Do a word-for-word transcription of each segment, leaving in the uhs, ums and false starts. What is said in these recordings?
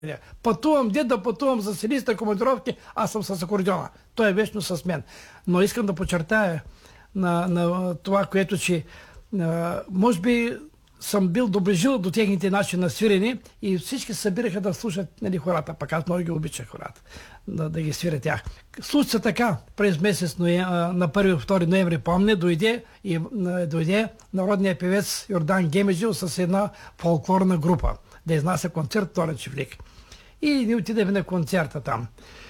Пътувам, де да пътувам за селиста командировки, аз съм с акордеона. Той е вечно с мен. Но искам да подчертая на, на това, което, че а, може би съм бил доближил до техните начини на свирене и всички се събираха да слушат, нали, хората. Пък аз много ги обичах хората, да, да ги свиря тях. Случи се така, през месец на първи-втори ноември, помня, дойде, и, дойде народният певец Йордан Гемеджил с една фолклорна група да изнася концерт в Торен Чифлик. И ние отидем на концерта там.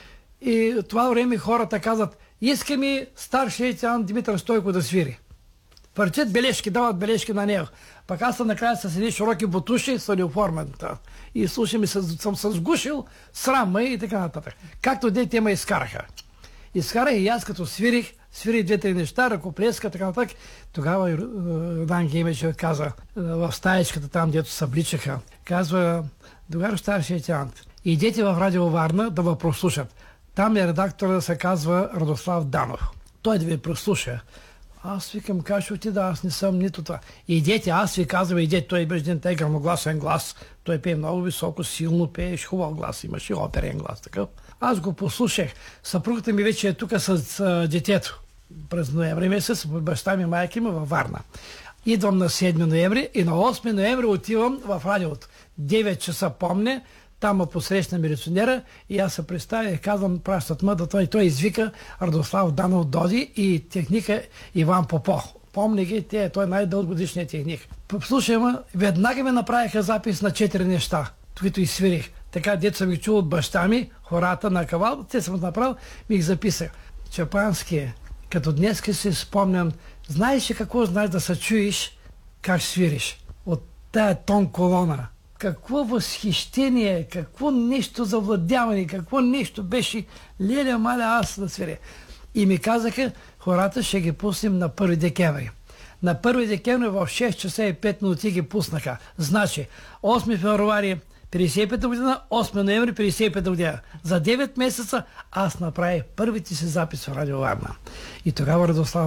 И това време хората казват: искаме старшия лейтенант Димитър Стойко да свири. Върчат бележки, дават бележки на него. Пък аз съм накрая с едни широки бутуши с униформен. И слушам, и съм се сгушил, срам ме и така нататък. Както де, те ме изкараха. Изкараха и аз като свирих, свирих две-три неща, ръкоплеска, така нататък. Тогава Йордан Гемеджил каза в стаечката там, дето се обличаха, казва: тогава старши лейтенант, идете в Радио Варна да ме прослушат. Там е редактора, се казва Радослав Данов. Той да ви прослуша. Аз викам: как ще отида, аз не съм нито това. Идете, аз ви казвам, идете. Той беше един тъй грамогласен глас. Той пее много високо, силно пееш, хубав глас, имаше оперен глас такъв. Аз го послушах. Съпругата ми вече е тук с, с детето. През ноември месец, баща ми, майка ми във Варна. Идвам на седми ноември и на осми ноември отивам в радиото. девет часа помня, там ме посрещна милиционера и аз се представя и казвам: пращат ме да той. Той извика Радослав Данов доди и техника Иван Попов. Помни ги, те, той е най-дългогодишният техник. Слушай, веднага ми направиха запис на четири неща, които изсвирих. Така, дето съм ги чул от баща ми, хората на кавал, те съм направил, ми ги записах. Чапански, като днеска си спомням, знаеш ли какво знаеш да се чуеш как свириш? От тая тон колона. Какво възхищение, какво нещо завладяване, какво нещо беше, леля маля аз да свиря. И ми казаха: хората ще ги пуснем на първи декември. На първи декември в шест часа и пет минути ги пуснаха. Значи, осми февруари петдесет и пета година, осми ноември петдесет и пета година. За девет месеца аз направих първите си записи в Радио Варна. И тогава Радослав